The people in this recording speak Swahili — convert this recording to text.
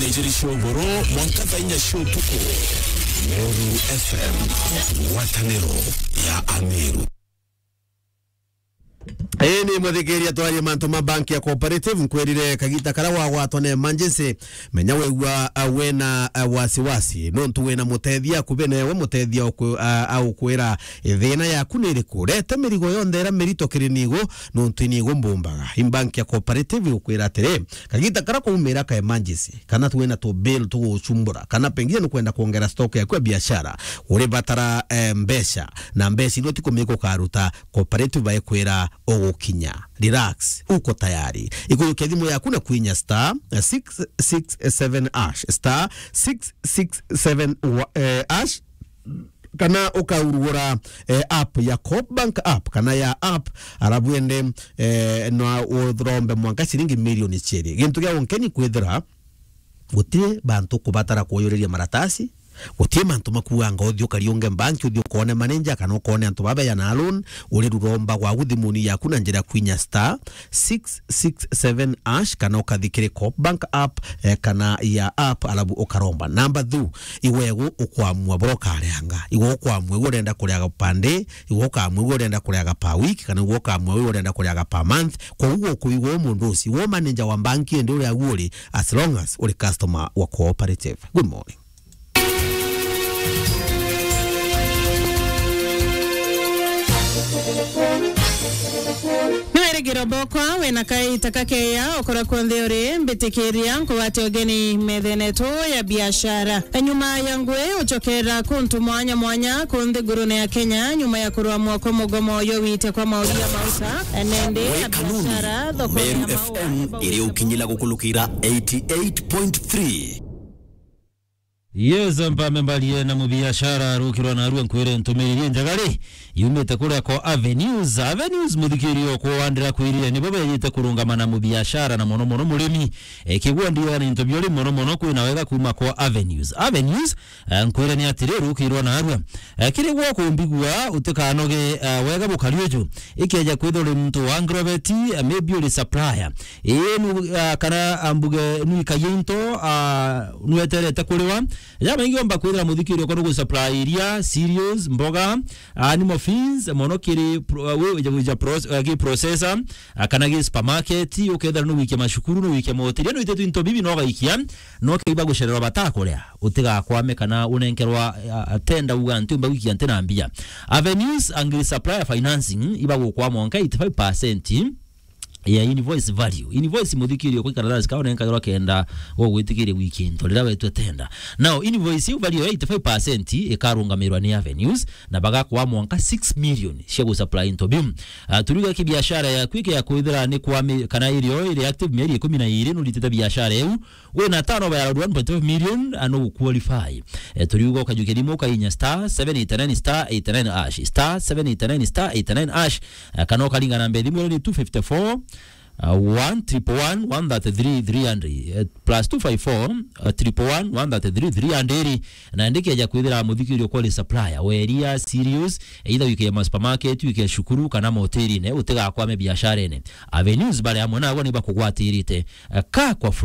Nigeria show boro mwankata inya show tuko Meru FM watanero ya Amiru. Eni mwathekeria twari mantoma banki ya cooperative nkwirire kagita karawa watone emergency menyawe wa wena wasiwasi no ntuwena mutethia kubene we mutethia au kwira thina yaku niri kurete mirigo yondera merito kirinigo no ntinigo mbumbaga banki ya cooperative ukwira atire kagita karako umira ka emergency kana tuwena to bill to uchumbura kana pengine no kwenda kuongera stock ya kwa biashara uri batara mbesha na mbesi no tikomeko karuta cooperative baekwira ogokinya relax uko tayari ikuruke thimu yaku na kuinya star 667 ash star 667 ash kana ukaurura app ya Coop Bank app kana ya app arabuende no udrombe mwanka shilingi milioni 2 gintu gya wonkeni kwithira gutie bantu kubatara kuyoreria maratasi Wotie mantu makuanga othio karionge banki othio kone manager kana kone antu baba ya na loan uri ruromba gwa guthimuni yaku na njira kwinya star 667 ash kana ukathikire Coop Bank app kana ya app alabu ukaromba namba thu iwego ukwamwa broker yanga iwo kwamwe urenda kuriaga pande iwo kamwe urenda kuriaga pa week kana iwo kamwe urenda kuriaga pa month kwa uwo kuiwo mundu si wo manager wa banki ndio ya guri as long as uri customer wa cooperative. Good morning. Girobokwa wena kai takakeya okora kondeore mbitikiria nkubate ogeni metheneto ya biashara nyuma yangwe uchokera kuntu mwanya konde gurune ya Kenya nyuma ya kurwa mwako mugomo yo wite kwa mauria mausa nende ya biashara Meru FM iri ukinyila kukulukira 88.3 Yes, mpamembalie na mubiashara rukirwa na ruwa nkwere ntumiririe njagari yumete kule ko Avenues muthikirio ko wandira kwirire ni baba yite kurungama na mubiashara na mono murimi kigwa ndio ni ntobiori mono kwina wega kuma ko Avenues nkwere ni atire rukirwa na ruwa kire gwo kumbigwa utekanoge wega bukariojo ikeja kwithore mtu wa Angroveti maybe uri supplier kana ambuge ni kayento nueterete kuliwa Yama ingomba kwira muthikiro ko no supply iria cereals mboga animal feeds monokiri we processor kana ge supermarket ukethera no wike mashukuru no wike moteri no itetu into bibi no gaikia no keiba gusherera batakorea utiga kwame kana unenkerwa atenda ugantu mbawikia ntena mbia Avenues angri supplier financing iba gukwa monka 85% ya invoice value invoice muthikirio kwa karadasi kaona nka kenda wo gwitikire weekend lira wetu tenda now invoice value 85% ikarungamirwa ni Avenues na baga kwa mwanka 6 million shego supply into bim turiga ki biashara ya kwike ya kuithira ni kwa kana irio ile active meri 12 no liteta biashara eu we na tano ba 1.5 million ano qualify turiga kajukirimo kainya star 789 star 89 ash star 789 star 89 ash kana kalinga na mbedi mo ni 254 111 133 plus 254 111 133 na ndike ya kwithira muthikirio kwa supplier weria serious either wike ya supermarket wike shukuru kana moteri ne utega kwa biashara ne Avenues bale amona ngo ni bakugwatirite ka kwa